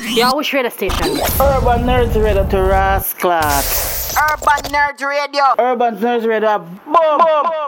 Yeah, which radio station? Urban Nerds Radio to Rasclat. Urban Nerd Radio. Urban Nerds Radio. Boom!